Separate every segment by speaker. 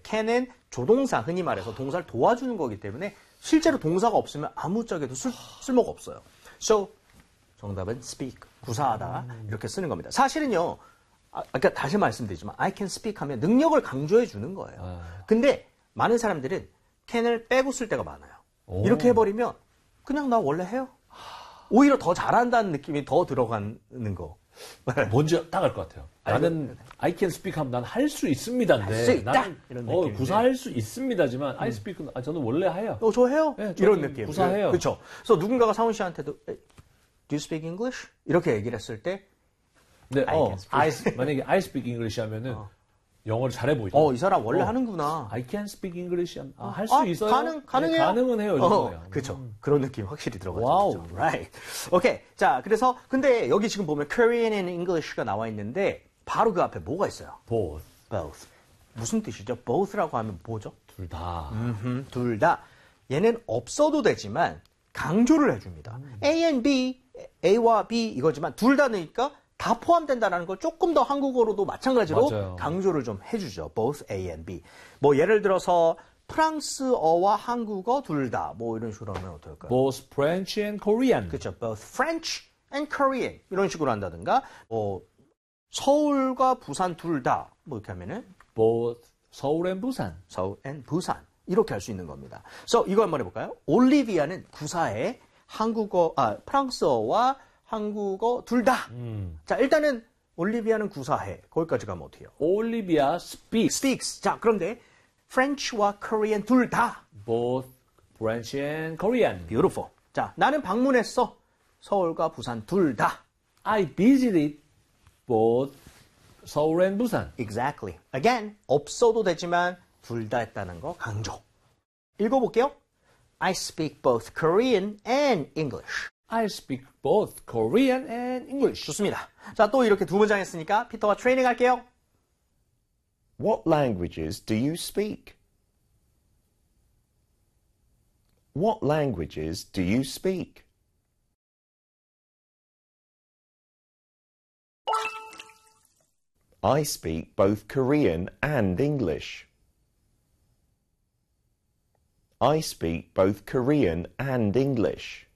Speaker 1: can은 조동사, 흔히 말해서 동사를 도와주는 거기 때문에 실제로 동사가 없으면 아무짝에도 쓸모가 없어요. So, 정답은 speak, 구사하다 이렇게 쓰는 겁니다. 사실은요, 아까 다시 말씀드리지만 I can speak 하면 능력을 강조해 주는 거예요. 근데 많은 사람들은 can을 빼고 쓸 때가 많아요. 이렇게 해버리면 그냥 나 원래 해요. 오히려 더 잘한다는 느낌이 더 들어가는 거.
Speaker 2: 뭔지 딱 알 것 같아요. 나는 I can speak 하면 난 할 수 있습니다인데
Speaker 1: 할 수 있다.
Speaker 2: 나는
Speaker 1: 이런 느낌.
Speaker 2: 구사할 수 있습니다지만 I speak은 저는 원래 해요.
Speaker 1: 저 해요.
Speaker 2: 네,
Speaker 1: 이런 느낌.
Speaker 2: 구사해요.
Speaker 1: 그렇죠. 그래서 누군가가 사훈 씨한테도 Do you speak English? 이렇게 얘기를 했을 때
Speaker 2: 네, 만약에 I speak English 하면은 영어를 잘해 보이죠.
Speaker 1: 이 사람 원래 하는구나.
Speaker 2: I can speak English. 할 수 있어요?
Speaker 1: 가능해요.
Speaker 2: 네, 가능은 해요.
Speaker 1: 그렇죠. 그런 느낌 확실히 들어가죠.
Speaker 2: 와우.
Speaker 1: 그렇죠? Right. 오케이. 자, 그래서 근데 여기 지금 보면 Korean and English가 나와 있는데 바로 그 앞에 뭐가 있어요?
Speaker 2: Both.
Speaker 1: Both. 무슨 뜻이죠? Both라고 하면 뭐죠?
Speaker 2: 둘 다.
Speaker 1: 둘 다. 얘는 없어도 되지만 강조를 해줍니다. A and B, A와 B 이거지만 둘 다 넣으니까 다 포함된다는 걸 조금 더 한국어로도 마찬가지로
Speaker 2: 맞아요.
Speaker 1: 강조를 좀 해주죠. Both A and B. 뭐 예를 들어서 프랑스어와 한국어 둘 다 뭐 이런 식으로 하면 어떨까요?
Speaker 2: Both French and Korean.
Speaker 1: 그렇죠. Both French and Korean 이런 식으로 한다든가 서울과 부산 둘 다 뭐 이렇게 하면은
Speaker 2: Both 서울 and 부산.
Speaker 1: 서울 and 부산 이렇게 할 수 있는 겁니다. So 이거 한번 해볼까요? 올리비아는 구사에 프랑스어와 한국어 둘 다. 자, 일단은 올리비아는 구사해. 거기까지 가면 어떻게 해요?
Speaker 2: Olivia speaks.
Speaker 1: 자, 그런데 French와 Korean 둘 다.
Speaker 2: Both French and Korean.
Speaker 1: Beautiful. 자, 나는 방문했어. 서울과 부산 둘 다.
Speaker 2: I visited both 서울 and 부산.
Speaker 1: Exactly. Again, 없어도 되지만 둘 다 했다는 거 강조. 읽어볼게요. I speak both Korean and English.
Speaker 2: I speak both Korean and English.
Speaker 1: 좋습니다. 자, 또 이렇게 두 문장 했으니까 피터가 트레이닝 할게요.
Speaker 3: What languages do you speak? What languages do you speak? I speak both Korean and English. I speak both Korean and English.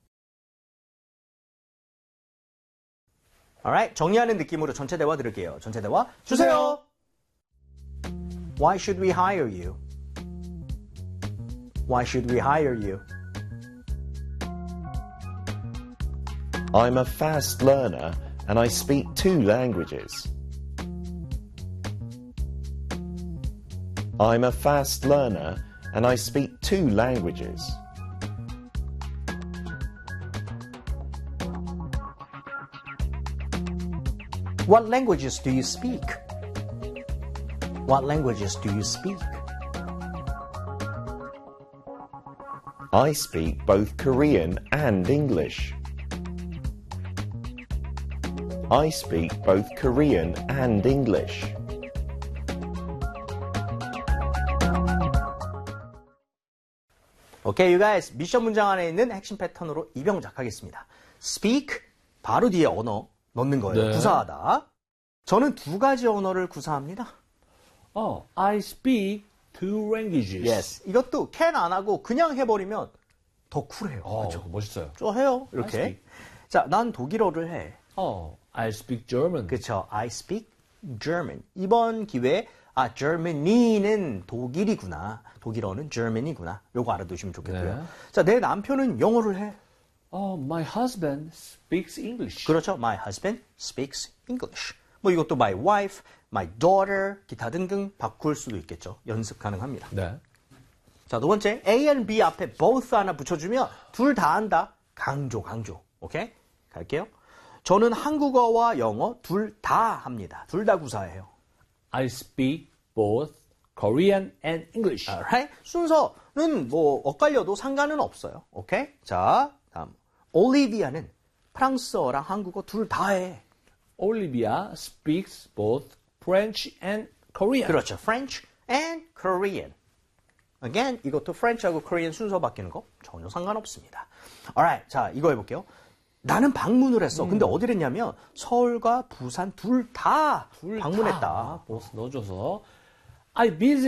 Speaker 1: Alright, 정리하는 느낌으로 전체 대화 들을게요. 전체 대화 주세요. Why should we hire you? Why should we hire you?
Speaker 3: I'm a fast learner and I speak 2 languages. I'm a fast learner and I speak 2 languages.
Speaker 1: What languages do you speak? What languages do you speak?
Speaker 3: I speak both Korean and English. I speak both Korean and English.
Speaker 1: Okay, you guys. 미션 문장 안에 있는 핵심 패턴으로 이병작 하겠습니다. Speak, 바로 뒤에 언어 넣는 거예요.
Speaker 2: 네.
Speaker 1: 구사하다. 저는 2가지 언어를 구사합니다.
Speaker 2: I speak 2 languages.
Speaker 1: Yes. 이것도 can 안 하고 그냥 해버리면 더 쿨해요. 그렇죠?
Speaker 2: 멋있어요.
Speaker 1: 저 해요.
Speaker 2: I
Speaker 1: 이렇게.
Speaker 2: speak.
Speaker 1: 자, 난 독일어를 해.
Speaker 2: I speak German.
Speaker 1: 그렇죠. I speak German. 이번 기회에 Germany는 독일이구나. 독일어는 Germany구나. 요거 알아두시면 좋겠고요.
Speaker 2: 네.
Speaker 1: 자, 내 남편은 영어를 해.
Speaker 2: My husband speaks English.
Speaker 1: 그렇죠. My husband speaks English. 뭐 이것도 my wife, my daughter, 기타 등등 바꿀 수도 있겠죠. 연습 가능합니다.
Speaker 2: 네.
Speaker 1: 자, 두 번째, A and B 앞에 both 하나 붙여주면 둘 다 한다. 강조. 오케이? 갈게요. 저는 한국어와 영어 둘 다 합니다. 둘 다 구사해요.
Speaker 2: I speak both Korean and English.
Speaker 1: Alright? 순서는 뭐 엇갈려도 상관은 없어요. 오케이? 자, 다음. 올리비아는 프랑스어랑 한국어 둘 다 해.
Speaker 2: Olivia speaks both French and Korean.
Speaker 1: 그렇죠. French and Korean. Again, 이것도 French하고 Korean 순서 바뀌는 거 전혀 상관없습니다. Alright. 자, 이거 해볼게요. 나는 방문을 했어. 근데 어디를 했냐면 서울과 부산 둘 다 방문했다.
Speaker 2: both 넣어줘서 I visit